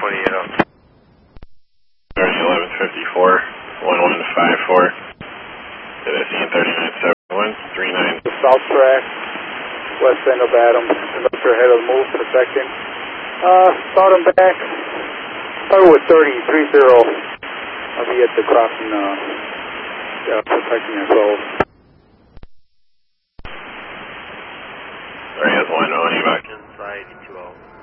1154, 1154. Fifteen 3971, 39. The south track, west end of Adams. Conductor ahead of the move for the second. Start him back. Start with 30. I'll be at the crossing, protecting yourselves. Sorry, has one on you back. Inside 2-0.